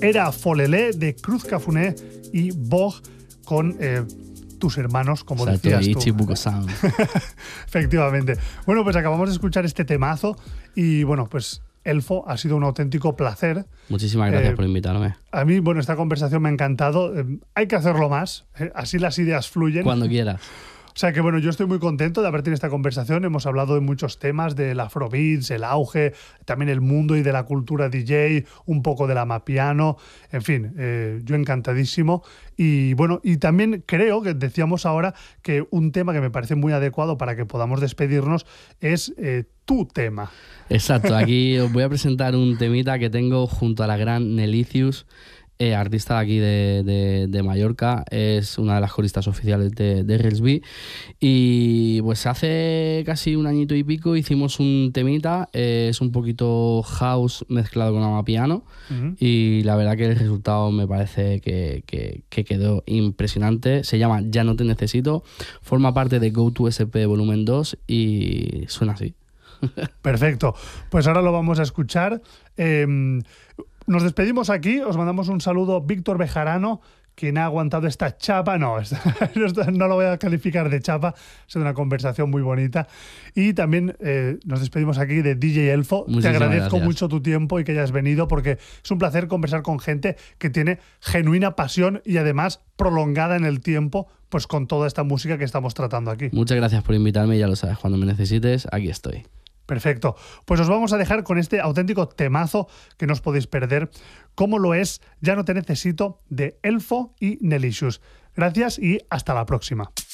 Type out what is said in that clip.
era Folelé de Cruz Cafuné y Bog con tus hermanos, como decías tú. Efectivamente. Bueno, pues acabamos de escuchar este temazo y bueno, pues Elfo, ha sido un auténtico placer. Muchísimas gracias por invitarme. A mí, bueno, esta conversación me ha encantado. Hay que hacerlo más, así las ideas fluyen. Cuando quieras. O sea que bueno, yo estoy muy contento de haber tenido esta conversación. Hemos hablado de muchos temas, del afrobeats, el auge, también el mundo y de la cultura DJ, un poco del amapiano, en fin, yo encantadísimo. Y bueno, y también creo que decíamos ahora que un tema que me parece muy adecuado para que podamos despedirnos es tu tema. Exacto, aquí os voy a presentar un temita que tengo junto a la gran Nelicius, artista de aquí de Mallorca, es una de las coristas oficiales de RSB, y pues hace casi un añito y pico hicimos un temita, es un poquito house mezclado con amapiano, y la verdad que el resultado me parece que quedó impresionante. Se llama Ya no te necesito, forma parte de Go2SP Volumen 2 y suena así. Perfecto, pues ahora lo vamos a escuchar. Nos despedimos aquí, os mandamos un saludo Víctor Bejarano, quien ha aguantado esta chapa. No lo voy a calificar de chapa, ha sido una conversación muy bonita. Y también nos despedimos aquí de DJ Elfo. Muchísimas Te agradezco gracias. mucho tu tiempo y que hayas venido, porque es un placer conversar con gente que tiene genuina pasión y además prolongada en el tiempo, pues con toda esta música que estamos tratando aquí. Muchas gracias por invitarme, ya lo sabes, cuando me necesites, aquí estoy. Perfecto. Pues os vamos a dejar con este auténtico temazo que no os podéis perder, como lo es Ya no te necesito, de Elfo y Nelicius. Gracias y hasta la próxima.